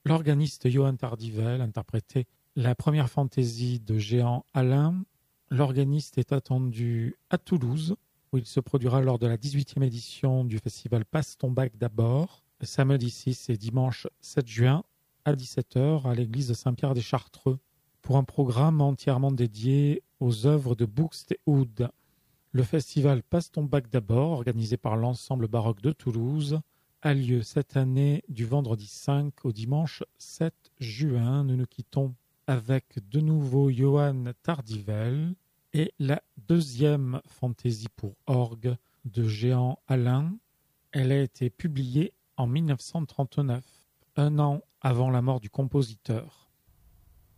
L'organiste Johan Tardivel interprétait la première fantaisie de Jehan Alain. L'organiste est attendu à Toulouse, où il se produira lors de la 18e édition du festival Passe ton bac d'abord, samedi 6 et dimanche 7 juin à 17h à l'église de Saint-Pierre des Chartreux, pour un programme entièrement dédié aux œuvres de Buxtehude. Le festival Passe ton bac d'abord, organisé par l'Ensemble baroque de Toulouse, a lieu cette année du vendredi 5 au dimanche 7 juin. Nous nous quittons avec de nouveau Johan Tardivel et la deuxième fantaisie pour orgue de Jehan Alain. Elle a été publiée en 1939, un an avant la mort du compositeur.